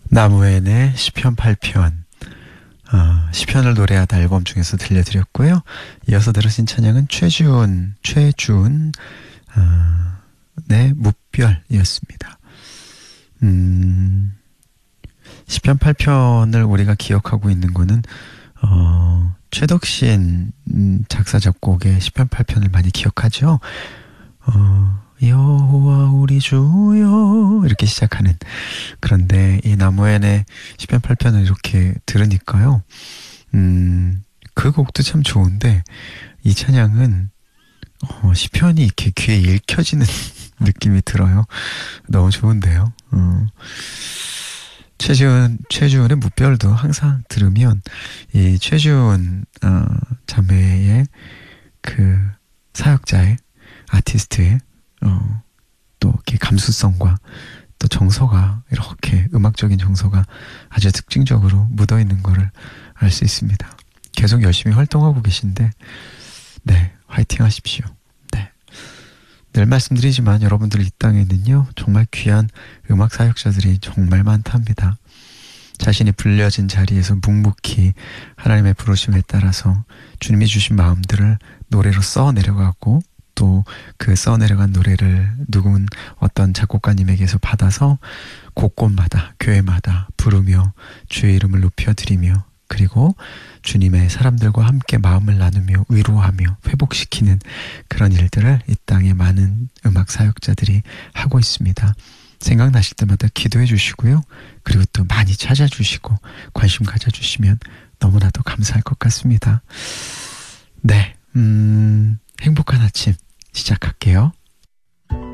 나무엔의 시편 8편, 시편을 노래하다 앨범 중에서 들려드렸고요. 이어서 들으신 찬양은 최준, 네, 무별이었습니다. 시편 8편을 우리가 기억하고 있는 거는, 최덕신 작사, 작곡의 시편 8편을 많이 기억하죠. 여호와 우리 주여 이렇게 시작하는. 그런데 이 나무엔의 시편 8편을 이렇게 들으니까요, 그 곡도 참 좋은데 이 찬양은 시편이 이렇게 귀에 읽혀지는 느낌이 들어요. 너무 좋은데요. 최주은의 무별도 항상 들으면 이 최주은 자매의 그 사역자의 아티스트의 또 이렇게 감수성과 또 정서가, 이렇게 음악적인 정서가 아주 특징적으로 묻어있는 거를 알 수 있습니다. 계속 열심히 활동하고 계신데, 네, 화이팅 하십시오. 네. 늘 말씀드리지만 여러분들 이 땅에는요, 정말 귀한 음악 사역자들이 정말 많답니다. 자신이 불려진 자리에서 묵묵히 하나님의 부르심에 따라서 주님이 주신 마음들을 노래로 써내려가고, 또 그 써내려간 노래를 누군 어떤 작곡가님에게서 받아서 곳곳마다, 교회마다 부르며 주의 이름을 높여드리며, 그리고 주님의 사람들과 함께 마음을 나누며 위로하며 회복시키는 그런 일들을 이 땅에 많은 음악 사역자들이 하고 있습니다. 생각나실 때마다 기도해 주시고요. 그리고 또 많이 찾아주시고 관심 가져주시면 너무나도 감사할 것 같습니다. 네, 행복한 아침 시작할게요.